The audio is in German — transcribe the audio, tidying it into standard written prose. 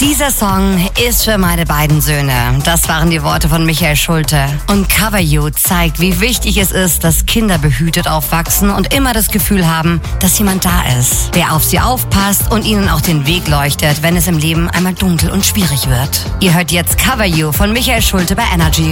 Dieser Song ist für meine beiden Söhne. Das waren die Worte von Michael Schulte. Und Cover You zeigt, wie wichtig es ist, dass Kinder behütet aufwachsen und immer das Gefühl haben, dass jemand da ist, der auf sie aufpasst und ihnen auch den Weg leuchtet, wenn es im Leben einmal dunkel und schwierig wird. Ihr hört jetzt Cover You von Michael Schulte bei Energy.